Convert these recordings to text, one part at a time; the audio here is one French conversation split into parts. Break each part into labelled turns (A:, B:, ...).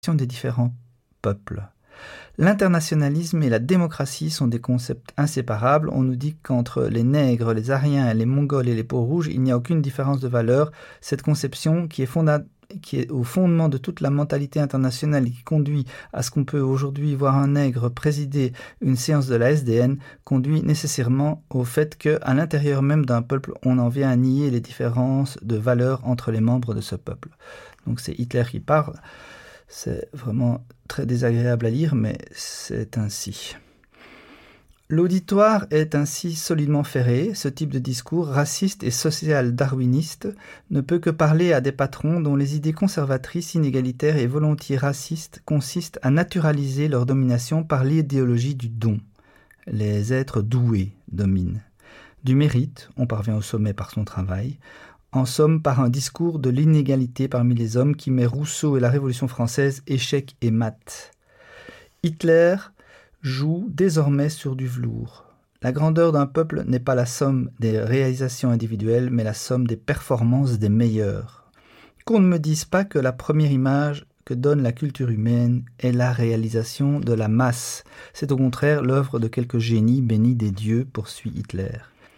A: des différents peuples. L'internationalisme et la démocratie sont des concepts inséparables. On nous dit qu'entre les nègres, les Aryens, les Mongols et les peaux-rouges, il n'y a aucune différence de valeur. Cette conception qui est au fondement de toute la mentalité internationale et qui conduit à ce qu'on peut aujourd'hui voir un nègre présider une séance de la SDN, conduit nécessairement au fait qu'à l'intérieur même d'un peuple, on en vient à nier les différences de valeur entre les membres de ce peuple. Donc c'est Hitler qui parle. C'est vraiment très désagréable à lire, mais c'est ainsi. L'auditoire est ainsi solidement ferré. Ce type de discours raciste et social-darwiniste ne peut que parler à des patrons dont les idées conservatrices, inégalitaires et volontiers racistes consistent à naturaliser leur domination par l'idéologie du don. Les êtres doués dominent. Du mérite, on parvient au sommet par son travail. En somme, par un discours de l'inégalité parmi les hommes qui met Rousseau et la Révolution française échec et mat. Hitler joue désormais sur du velours. La grandeur d'un peuple n'est pas la somme des réalisations individuelles, mais la somme des performances des meilleurs. Qu'on ne me dise pas que la première image que donne la culture humaine est la réalisation de la masse. C'est au contraire l'œuvre de quelques génies bénis des dieux, poursuit Hitler.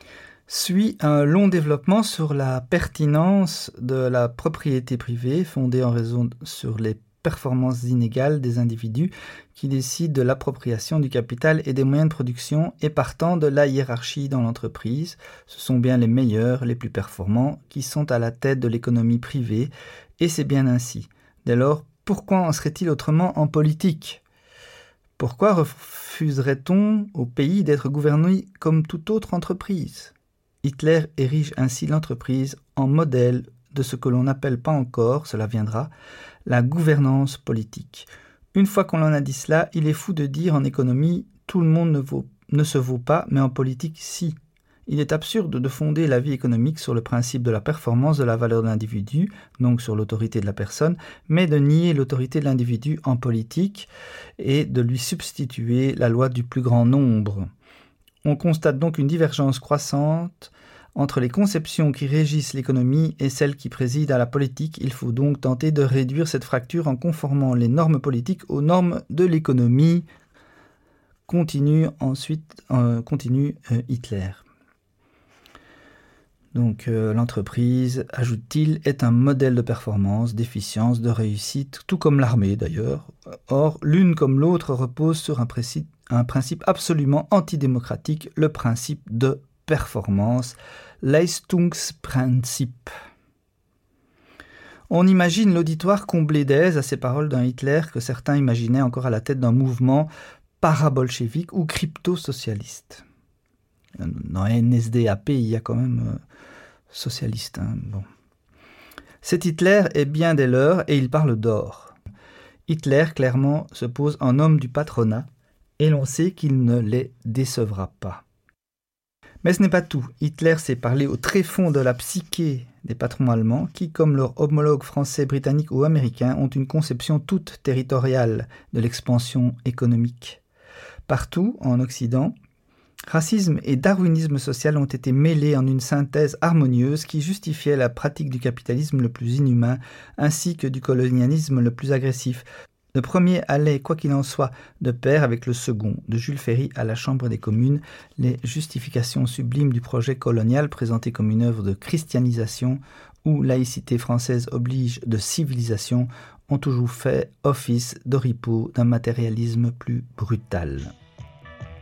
A: Suit un long développement sur la pertinence de la propriété privée, fondée en raison sur les performances inégales des individus qui décident de l'appropriation du capital et des moyens de production et partant de la hiérarchie dans l'entreprise. Ce sont bien les meilleurs, les plus performants, qui sont à la tête de l'économie privée, et c'est bien ainsi. Dès lors, pourquoi en serait-il autrement en politique ? Pourquoi refuserait-on au pays d'être gouverné comme toute autre entreprise ? Hitler érige ainsi l'entreprise en modèle de ce que l'on n'appelle pas encore, cela viendra, la gouvernance politique. Une fois qu'on en a dit cela, il est fou de dire en économie « tout le monde ne se vaut pas, mais en politique, si ». Il est absurde de fonder la vie économique sur le principe de la performance de la valeur de l'individu, donc sur l'autorité de la personne, mais de nier l'autorité de l'individu en politique et de lui substituer la loi du plus grand nombre. On constate donc une divergence croissante entre les conceptions qui régissent l'économie et celles qui président à la politique. Il faut donc tenter de réduire cette fracture en conformant les normes politiques aux normes de l'économie. Continue Hitler. Donc l'entreprise, ajoute-t-il, est un modèle de performance, d'efficience, de réussite, tout comme l'armée d'ailleurs. Or, l'une comme l'autre repose sur un principe absolument antidémocratique, le principe de performance, Leistungsprinzip. On imagine l'auditoire comblé d'aise à ces paroles d'un Hitler que certains imaginaient encore à la tête d'un mouvement parabolchevique ou crypto-socialiste. Dans NSDAP, il y a quand même socialiste. Bon. Cet Hitler est bien des leurs et il parle d'or. Hitler, clairement, se pose en homme du patronat et l'on sait qu'il ne les décevra pas. Mais ce n'est pas tout. Hitler sait parler au tréfonds de la psyché des patrons allemands qui, comme leurs homologues français, britanniques ou américains, ont une conception toute territoriale de l'expansion économique. Partout, en Occident, racisme et darwinisme social ont été mêlés en une synthèse harmonieuse qui justifiait la pratique du capitalisme le plus inhumain ainsi que du colonialisme le plus agressif. Le premier allait, quoi qu'il en soit, de pair avec le second. De Jules Ferry à la Chambre des communes, les justifications sublimes du projet colonial présenté comme une œuvre de christianisation où laïcité française oblige de civilisation ont toujours fait office d'oripeau d'un matérialisme plus brutal.